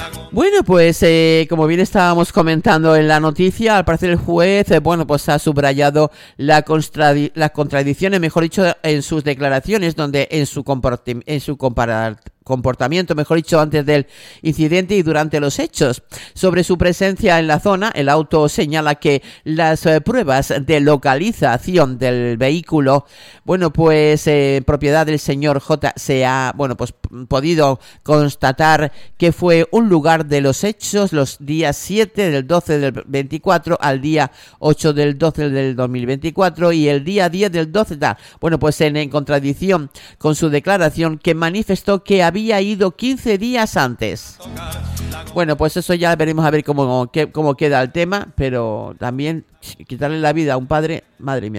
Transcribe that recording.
Bueno, pues como bien estábamos comentando en la noticia, al parecer el juez, bueno, pues ha subrayado las contradicciones, mejor dicho, en sus declaraciones, donde en su comportamiento, mejor dicho, antes del incidente y durante los hechos. Sobre su presencia en la zona, el auto señala que las pruebas de localización del vehículo, bueno, pues propiedad del señor J, se ha, bueno, pues podido constatar que fue un lugar de los hechos los días 7 del 12 del 24 al día 8 del 12 del 2024 y el día 10 del 12 tal. Bueno, pues en contradicción con su declaración que manifestó que había ido 15 días antes. Bueno, pues eso ya veremos a ver cómo queda el tema, pero también quitarle la vida a un padre, madre mía.